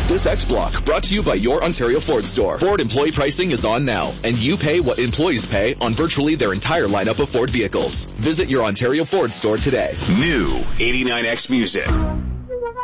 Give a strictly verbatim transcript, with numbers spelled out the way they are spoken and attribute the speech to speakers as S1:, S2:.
S1: This X-Block brought to you by your Ontario Ford store. Ford employee pricing is on now, and you pay what employees pay on virtually their entire lineup of Ford vehicles. Visit your Ontario Ford store today.
S2: New eighty-nine X Music.